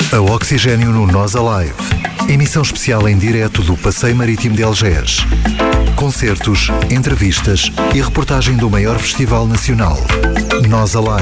A Oxigênio no Nós Alive. Emissão especial em direto do Passeio Marítimo de Algés. Concertos, entrevistas e reportagem do maior festival nacional. Nós Alive.